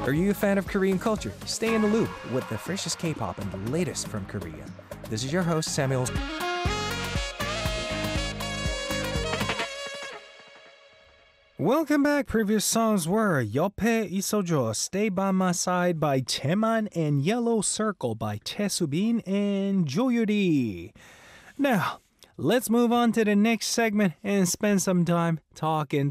Are you a fan of Korean culture? Stay in the loop with the freshest K-pop and the latest from Korea. This is your host, Samuel. Welcome back. Previous songs were 옆에 있어줘, Stay by My Side by Taeman and Yellow Circle by Taesubin and Joyuri. Now, let's move on to the next segment and spend some time talking